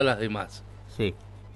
las demás. Sí,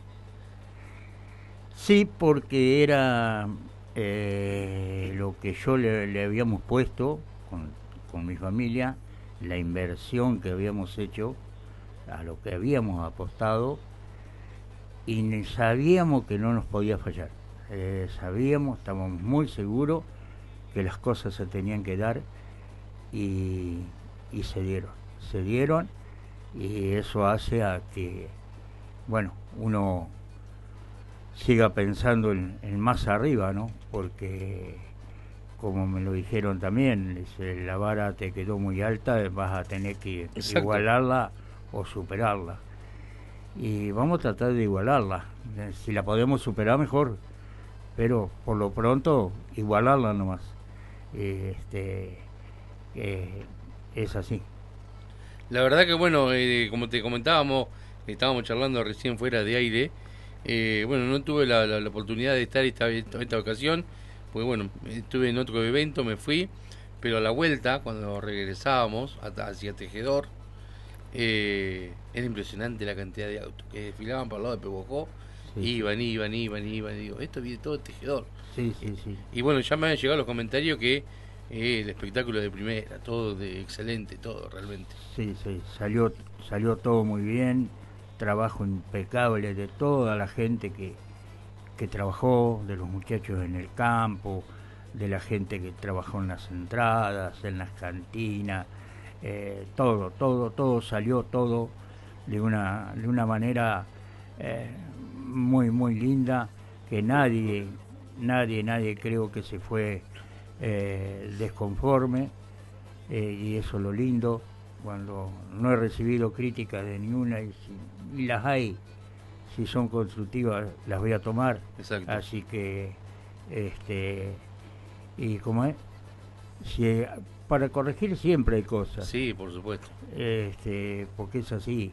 sí, porque era lo que yo le habíamos puesto con mi familia, la inversión que habíamos hecho, a lo que habíamos apostado, y sabíamos que no nos podía fallar. Sabíamos, estábamos muy seguros que las cosas se tenían que dar y, y se dieron y eso hace a que, bueno, uno siga pensando en más arriba, ¿no? Porque, como me lo dijeron también, la vara te quedó muy alta, vas a tener que Exacto. igualarla o superarla. Y vamos a tratar de igualarla. Si la podemos superar, mejor, pero por lo pronto, igualarla nomás. Este, eh, es así. La verdad que bueno, como te comentábamos, estábamos charlando recién fuera de aire. Bueno, no tuve la oportunidad de estar esta ocasión, porque bueno, estuve en otro evento, me fui, pero a la vuelta, cuando regresábamos hacia Tejedor, era impresionante la cantidad de autos que desfilaban por el lado de Pebojó, Sí, sí, iban, y digo, esto viene todo de Tejedor. sí, Eh, sí, sí. y bueno, ya me han llegado los comentarios que el espectáculo de primera, todo de excelente, todo realmente. Sí, sí, salió todo muy bien, trabajo impecable de toda la gente que trabajó, de los muchachos en el campo, de la gente que trabajó en las entradas, en las cantinas, todo salió todo de una manera eh, muy, muy linda, que nadie creo que se fue desconforme, y eso es lo lindo, cuando no he recibido críticas de ninguna y las hay, si son constructivas las voy a tomar, Exacto. así que este y como es, si, para corregir siempre hay cosas, Sí, por supuesto. porque es así,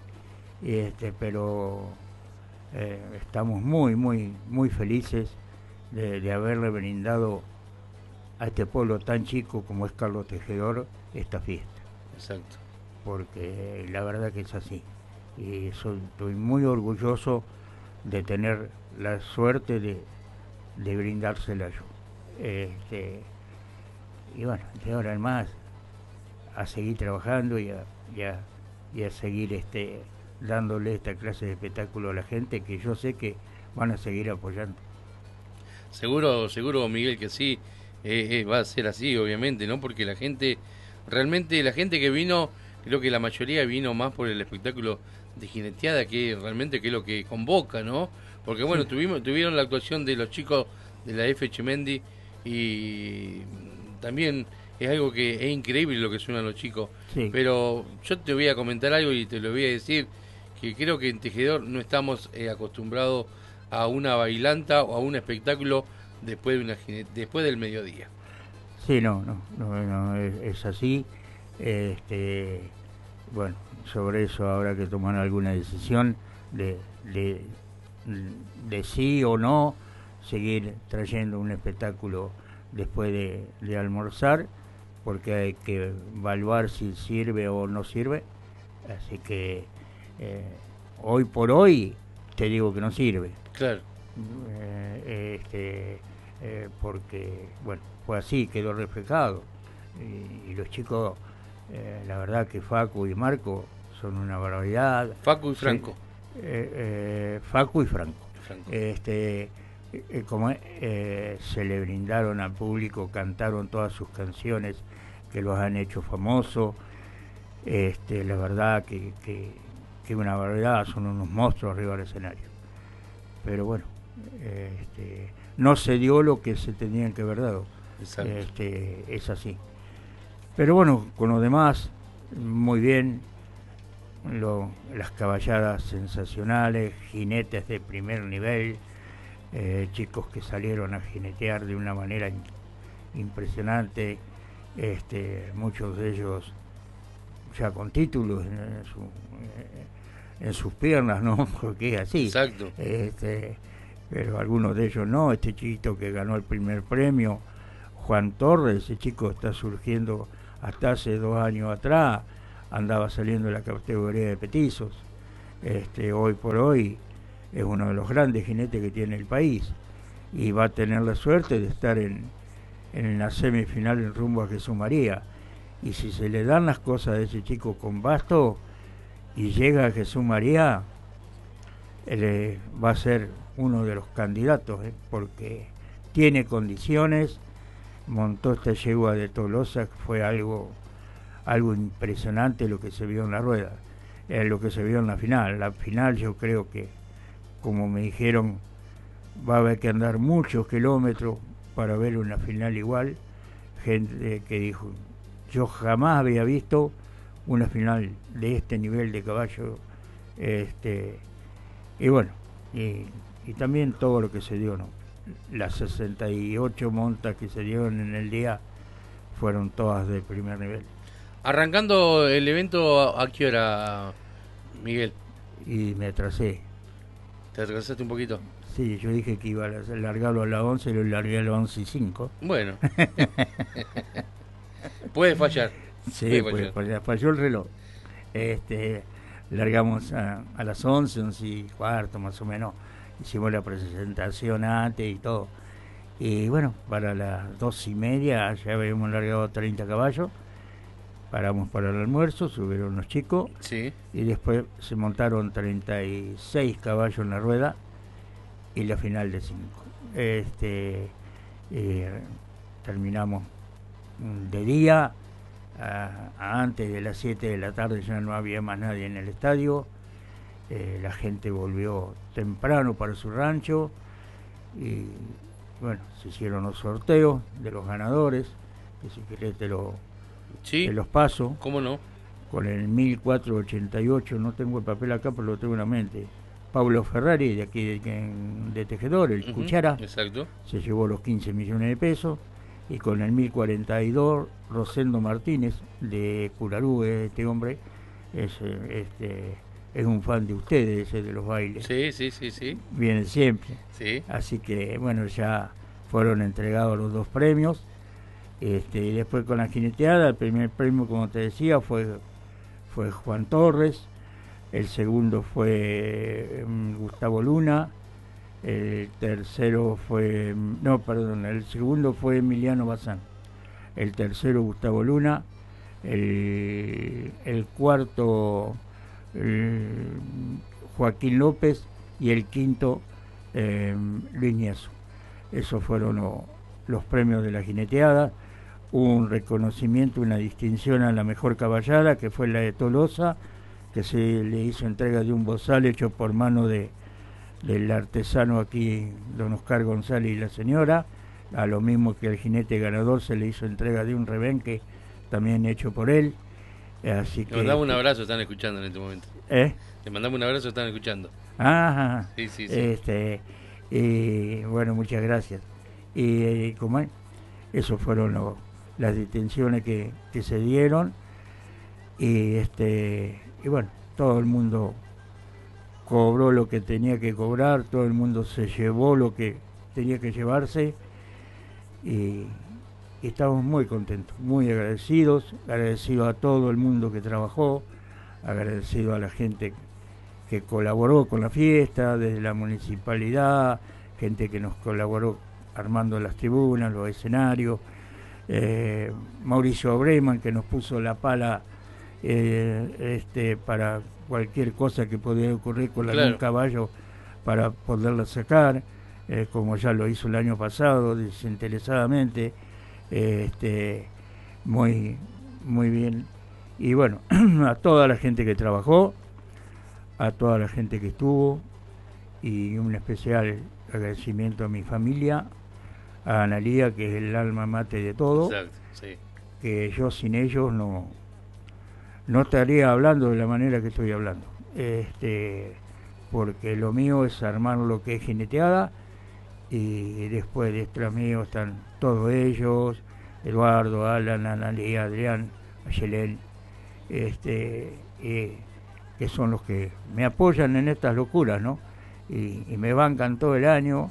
pero estamos muy felices de haberle brindado a este pueblo tan chico como es Carlos Tejedor esta fiesta, Exacto. porque la verdad que es así. Y estoy muy orgulloso de tener la suerte de brindársela yo. Este, y bueno, de ahora en más, a seguir trabajando y a, y a seguir dándole esta clase de espectáculo a la gente que yo sé que van a seguir apoyando. Seguro, seguro, Miguel, que sí, va a ser así, obviamente, ¿no? Porque realmente la gente que vino, creo que la mayoría vino más por el espectáculo de jineteada, que realmente que es lo que convoca, ¿no? Porque Sí, bueno, tuvieron la actuación de los chicos de la F. Chimendi y también es algo que es increíble lo que suenan los chicos. sí, Pero yo te voy a comentar algo y te lo voy a decir, que creo que en Tejedor no estamos acostumbrados a una bailanta o a un espectáculo después del mediodía. sí, no, es así. Este, bueno, sobre eso habrá que tomar alguna decisión de, de, de sí o no seguir trayendo un espectáculo después de almorzar, porque hay que evaluar si sirve o no sirve. Así que eh, hoy por hoy te digo que no sirve. Claro, Porque, bueno, fue así, quedó reflejado. Y los chicos, la verdad que Facu y Marco son una barbaridad. Facu y Se, Franco. Facu y Franco. Franco. Se le brindaron al público, cantaron todas sus canciones que los han hecho famosos. La verdad que una barbaridad, son unos monstruos arriba del escenario. Pero bueno, no se dio lo que se tenían que haber dado. Exacto. Es así. Pero bueno, con lo demás, muy bien. Las caballadas sensacionales, jinetes de primer nivel, chicos que salieron a jinetear de una manera impresionante, muchos de ellos ya con títulos en sus piernas, ¿no? Porque es así. Exacto. Pero algunos de ellos no. Este chiquito que ganó el primer premio, Juan Torres, ese chico está surgiendo hasta hace 2 años atrás, andaba saliendo de la categoría de petizos. hoy por hoy es uno de los grandes jinetes que tiene el país y va a tener la suerte de estar en la semifinal en rumbo a Jesús María. Y si se le dan las cosas a ese chico con basto y llega a Jesús María, él va a ser uno de los candidatos, porque tiene condiciones, montó esta yegua de Tolosa, que fue algo impresionante lo que se vio en la rueda, lo que se vio en la final. La final yo creo que, como me dijeron, va a haber que andar muchos kilómetros para ver una final igual. Gente que dijo, yo jamás había visto una final de este nivel de caballo, y bueno, y también todo lo que se dio, ¿no? Las 68 montas que se dieron en el día fueron todas de primer nivel. Arrancando el evento, ¿a qué hora, Miguel? Y me atrasé. ¿Te atrasaste un poquito? Sí, yo dije que iba a largarlo a las 11 y lo largué a las 11:05. Bueno. Puede fallar. Sí, falló el reloj. Largamos a las 11:15 más o menos. Hicimos la presentación antes y todo. Y bueno, para las 2:30 ya habíamos largado 30 caballos. Paramos para el almuerzo, subieron los chicos. Sí. Y después se montaron 36 caballos en la rueda y la final de 5. Terminamos de día. Antes de las 7 de la tarde ya no había más nadie en el estadio. La gente volvió temprano para su rancho y bueno, se hicieron los sorteos de los ganadores, que si querés te los paso. ¿Cómo no? Con el 1488, no tengo el papel acá pero lo tengo en la mente. Pablo Ferrari, de aquí de Tejedor, el Cuchara, exacto, se llevó los 15 millones de pesos. Y con el 1042, Rosendo Martínez, de Curarú, este hombre, es un fan de ustedes, ese de los bailes. Sí. Viene siempre. Sí. Así que, bueno, ya fueron entregados los 2 premios. Y después con la jineteada, el primer premio, como te decía, fue Juan Torres. El segundo fue Gustavo Luna. El tercero fue... el segundo fue Emiliano Bazán. El tercero, Gustavo Luna. El cuarto, Joaquín López. Y el quinto, Luis Nieso. Esos fueron los premios de la jineteada. Hubo un reconocimiento, una distinción a la mejor caballada, que fue la de Tolosa, que se le hizo entrega de un bozal hecho por mano del artesano aquí, don Oscar González y la señora, a lo mismo que el jinete ganador se le hizo entrega de un rebenque también hecho por él. Así que... Le mandamos un abrazo, están escuchando en este momento. Le mandamos un abrazo, están escuchando. Ajá. Sí. Bueno, muchas gracias. Y como esos fueron las detenciones que se dieron. Y bueno, todo el mundo cobró lo que tenía que cobrar, todo el mundo se llevó lo que tenía que llevarse y estamos muy contentos, muy agradecidos a todo el mundo que trabajó, agradecido a la gente que colaboró con la fiesta, desde la municipalidad, gente que nos colaboró armando las tribunas, los escenarios, Mauricio Breman, que nos puso la pala para cualquier cosa que pudiera ocurrir con algún caballo para poderla sacar, como ya lo hizo el año pasado desinteresadamente, muy bien. Y bueno, a toda la gente que trabajó, a toda la gente que estuvo, y un especial agradecimiento a mi familia, a Analía, que es el alma mate de todo. Exacto, sí. Que yo sin ellos no estaría hablando de la manera que estoy hablando, porque lo mío es armar lo que es jineteada, y después detrás mío están todos ellos, Eduardo, Alan, Analia, Adrián, Ayelén, que son los que me apoyan en estas locuras, ¿no? Y me bancan todo el año,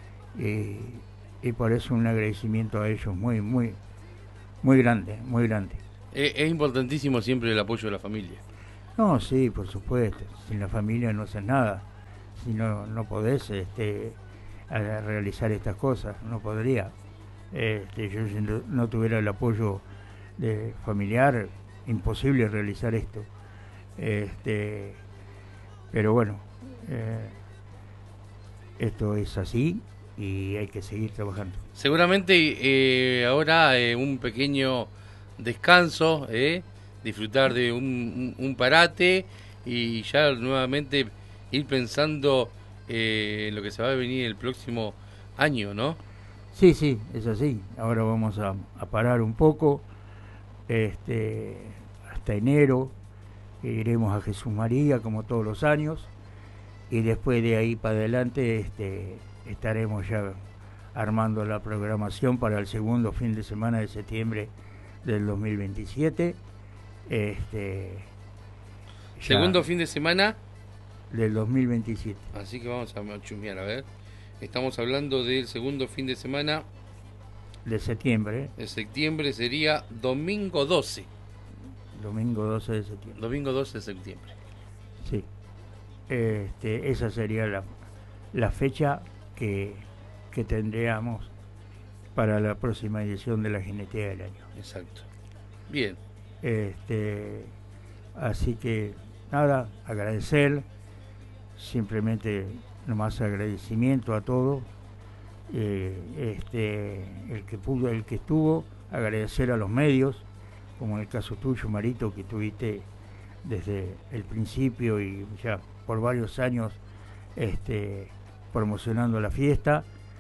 y por eso un agradecimiento a ellos muy grande, muy grande. Es importantísimo siempre el apoyo de la familia. No, sí, por supuesto. Sin la familia no haces nada. Si no, no podés realizar estas cosas, no podría. Yo si no tuviera el apoyo de familiar, imposible realizar esto. Pero bueno, esto es así y hay que seguir trabajando. Seguramente ahora un pequeño descanso, disfrutar de un parate y ya nuevamente ir pensando en lo que se va a venir el próximo año, ¿no? Sí, sí, es así. Ahora vamos a parar un poco, hasta enero, iremos a Jesús María como todos los años y después de ahí para adelante estaremos ya armando la programación para el segundo fin de semana de septiembre del 2027. Segundo fin de semana del 2027. Así que vamos a chusmear, a ver. Estamos hablando del segundo fin de semana de septiembre. De septiembre sería domingo 12. Domingo 12 de septiembre. Domingo 12 de septiembre. Sí. Esa sería la fecha que tendríamos para la próxima edición de la Jinetea del año. Exacto. Bien. Así que nada, agradecer, simplemente nomás agradecimiento a todos, el que pudo, el que estuvo, agradecer a los medios, como en el caso tuyo, Marito, que estuviste desde el principio y ya por varios años promocionando la fiesta.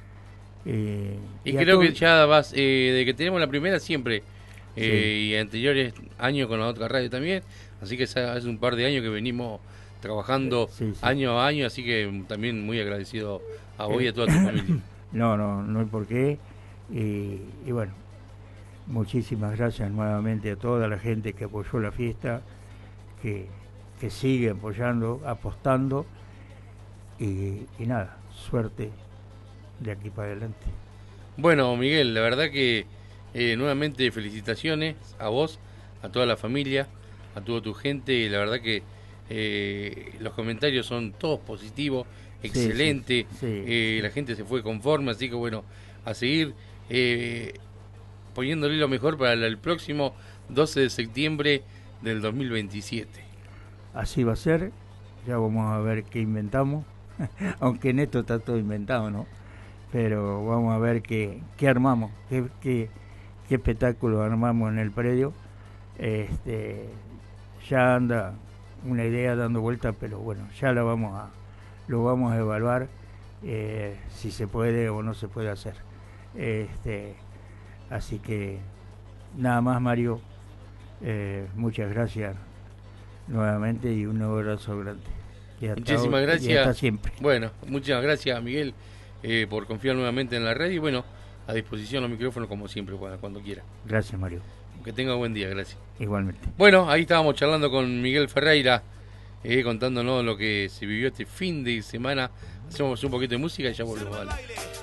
Y creo que ya vas, de que tenemos la primera siempre, sí. Y anteriores años con la otra radio también, así que hace un par de años que venimos trabajando año a año, así que también muy agradecido a vos y a toda tu familia. No hay por qué, y bueno, muchísimas gracias nuevamente a toda la gente que apoyó la fiesta, que sigue apoyando, apostando, y nada, suerte de aquí para adelante. Bueno, Miguel, la verdad que nuevamente felicitaciones a vos, a toda la familia, a toda tu gente, y la verdad que los comentarios son todos positivos, excelente, sí. La gente se fue conforme, así que bueno, a seguir poniéndole lo mejor para el próximo 12 de septiembre del 2027. Así va a ser, ya vamos a ver qué inventamos, aunque en esto está todo inventado, ¿no? Pero vamos a ver qué armamos, qué espectáculo armamos en el predio. Ya anda una idea dando vuelta, pero bueno, ya lo vamos a evaluar, si se puede o no se puede hacer. Así que nada más, Mario, muchas gracias nuevamente y un abrazo grande. Muchísimas gracias. Y hasta siempre. Bueno, muchas gracias, Miguel, por confiar nuevamente en la red y bueno, a disposición los micrófonos como siempre, cuando quiera. Gracias, Mario. Que tenga buen día, gracias. Igualmente. Bueno, ahí estábamos charlando con Miguel Ferreira, contándonos lo que se vivió este fin de semana. Hacemos un poquito de música y ya volvemos. Vale.